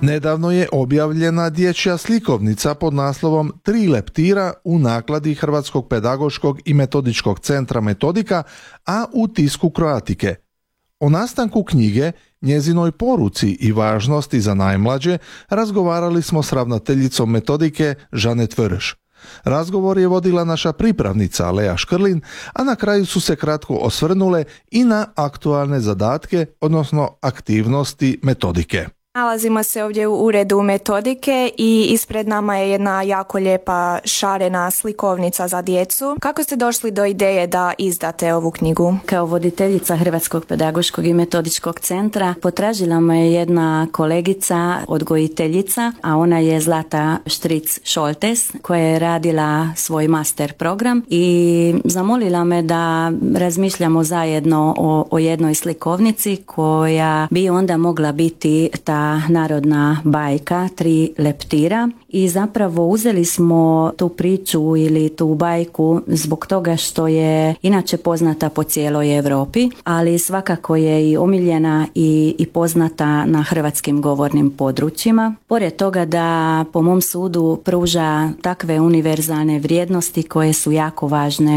Nedavno je objavljena dječja slikovnica pod naslovom Tri leptira u nakladi Hrvatskog pedagoškog i metodičkog centra Metodika, a u tisku Croatike. O nastanku knjige, njezinoj poruci i važnosti za najmlađe razgovarali smo s ravnateljicom Metodike Žanet Vrš. Razgovor je vodila naša pripravnica Lea Škrlin, a na kraju su se kratko osvrnule i na aktualne zadatke, odnosno aktivnosti Metodike. Nalazimo se ovdje u uredu Metodike i ispred nama je jedna jako lijepa šarena slikovnica za djecu. Kako ste došli do ideje da izdate ovu knjigu? Kao voditeljica Hrvatskog pedagoškog i metodičkog centra potražila me jedna kolegica, odgojiteljica, a ona je Zlata Štric-Šoltes, koja je radila svoj master program i zamolila me da razmišljamo zajedno o jednoj slikovnici koja bi onda mogla biti ta narodna bajka Tri leptira i zapravo uzeli smo tu priču ili tu bajku zbog toga što je inače poznata po cijeloj Europi, ali svakako je i omiljena i poznata na hrvatskim govornim područjima. Pored toga da po mom sudu pruža takve univerzalne vrijednosti koje su jako važne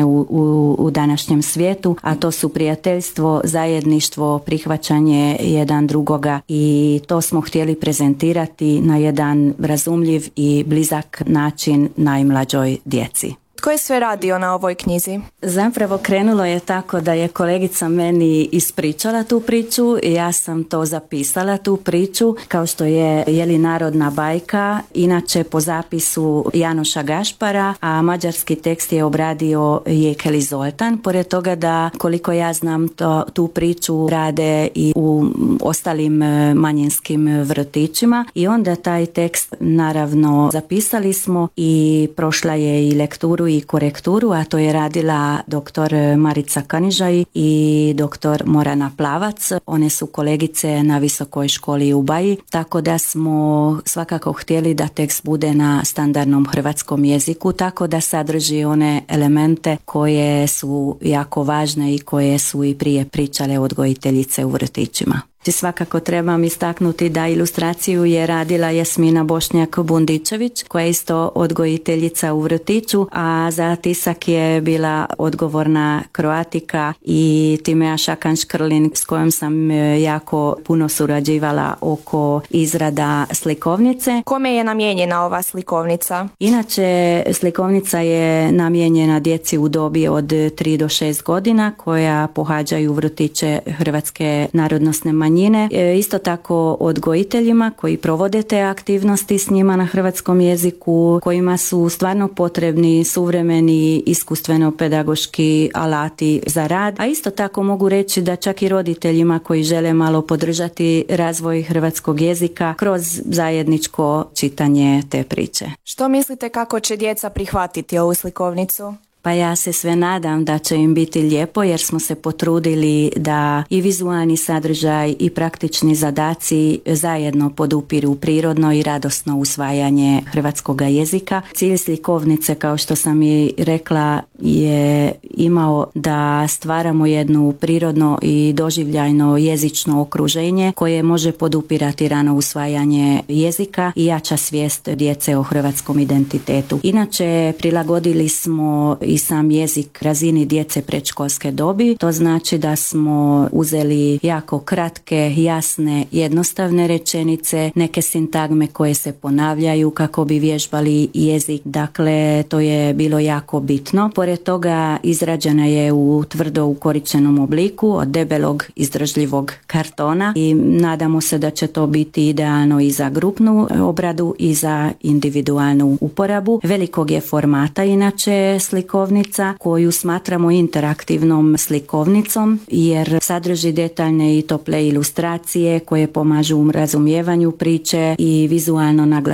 u današnjem svijetu, a to su prijateljstvo, zajedništvo, prihvaćanje jedan drugoga i to smo htjeli prezentirati na jedan razumljiv i blizak način najmlađoj djeci. Tko je sve radio na ovoj knjizi? Zapravo krenulo je tako da je kolegica meni ispričala tu priču i ja sam to zapisala, tu priču, kao što je narodna bajka, inače po zapisu Janoša Gašpara, a mađarski tekst je obradio Jekeli Zoltan. Pored toga da, koliko ja znam, tu priču rade i u ostalim manjinskim vrtićima i onda taj tekst naravno zapisali smo i prošla je i lekturu i korekturu, a to je radila doktor Marica Kanižaj i doktor Morana Plavac. One su kolegice na Visokoj školi u Baji, tako da smo svakako htjeli da tekst bude na standardnom hrvatskom jeziku, tako da sadrži one elemente koje su jako važne i koje su i prije pričale odgojiteljice u vrtićima. Svakako trebam istaknuti da ilustraciju je radila Jasmina Bošnjak-Bundičević, koja je isto odgojiteljica u vrtiću, a za tisak je bila odgovorna Croatika i Timea Šakan-Škrlin, s kojom sam jako puno surađivala oko izrada slikovnice. Kome je namijenjena ova slikovnica? Inače, slikovnica je namijenjena djeci u dobi od 3 do 6 godina koja pohađaju vrtiće Hrvatske narodnosne manjine. Isto tako odgojiteljima koji provode te aktivnosti s njima na hrvatskom jeziku, kojima su stvarno potrebni suvremeni iskustveno-pedagoški alati za rad, a isto tako mogu reći da čak i roditeljima koji žele malo podržati razvoj hrvatskog jezika kroz zajedničko čitanje te priče. Što mislite kako će djeca prihvatiti ovu slikovnicu? Pa ja se sve nadam da će im biti lijepo jer smo se potrudili da i vizualni sadržaj i praktični zadaci zajedno podupiru prirodno i radosno usvajanje hrvatskog jezika. Cilj slikovnice, kao što sam i rekla, je imao da stvaramo jednu prirodno i doživljajno jezično okruženje koje može podupirati rano usvajanje jezika i jača svijest djece o hrvatskom identitetu. Inače, prilagodili smo i sam jezik razini djece predškolske dobi. To znači da smo uzeli jako kratke, jasne, jednostavne rečenice, neke sintagme koje se ponavljaju kako bi vježbali jezik. Dakle, to je bilo jako bitno. Pored toga izrađena je u tvrdo ukoričenom obliku od debelog izdržljivog kartona i nadamo se da će to biti idealno i za grupnu obradu i za individualnu uporabu. Velikog je formata inače slikovnica koju smatramo interaktivnom slikovnicom jer sadrži detaljne i tople ilustracije koje pomažu u razumijevanju priče i vizualno naglašavaju